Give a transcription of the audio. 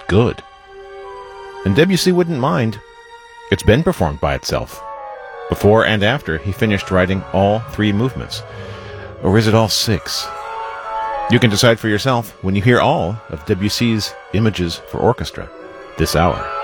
good. And Debussy wouldn't mind. It's been performed by itself. Before and after he finished writing all 3 movements. Or is it all 6? You can decide for yourself when you hear all of Debussy's Images for Orchestra this hour.